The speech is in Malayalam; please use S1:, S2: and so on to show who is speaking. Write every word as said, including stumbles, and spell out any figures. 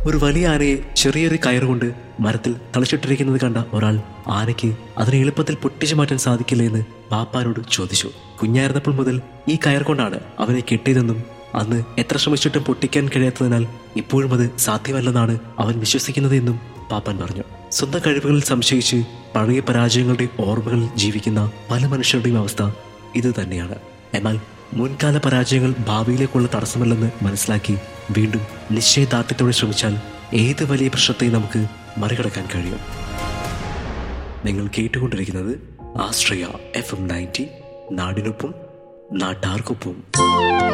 S1: ഒരു വലിയ ആനയെ ചെറിയൊരു കയറുകൊണ്ട് മരത്തിൽ തളിച്ചിട്ടിരിക്കുന്നത് കണ്ട ഒരാൾ ആനയ്ക്ക് അതിനെ എളുപ്പത്തിൽ പൊട്ടിച്ചു മാറ്റാൻ സാധിക്കില്ല എന്ന് പാപ്പാനോട് ചോദിച്ചു. കുഞ്ഞായിരുന്നപ്പോൾ മുതൽ ഈ കയർ കൊണ്ടാണ് അവനെ കെട്ടിയതെന്നും അന്ന് എത്ര ശ്രമിച്ചിട്ടും പൊട്ടിക്കാൻ കഴിയാത്തതിനാൽ ഇപ്പോഴും അത് സാധ്യമല്ലെന്നാണ് അവൻ വിശ്വസിക്കുന്നത് എന്നും പാപ്പാൻ പറഞ്ഞു. സ്വന്തം കഴിവുകളിൽ സംശയിച്ച് പഴയ പരാജയങ്ങളുടെ ഓർമ്മകളിൽ ജീവിക്കുന്ന പല മനുഷ്യരുടെയും അവസ്ഥ ഇത് തന്നെയാണ്. എന്നാൽ മുൻകാല പരാജയങ്ങൾ ഭാവിയിലേക്കുള്ള തടസ്സമല്ലെന്ന് മനസ്സിലാക്കി വീണ്ടും നിശ്ചയദാർഢ്യത്തോടെ ശ്രമിച്ചാൽ ഏത് വലിയ പ്രശ്നത്തെയും നമുക്ക് മറികടക്കാൻ കഴിയും. നിങ്ങൾ കേട്ടുകൊണ്ടിരിക്കുന്നത് ആശ്രയ എഫ് എം നയൻറ്റി, നാടിനൊപ്പം നാട്ടാർക്കൊപ്പം.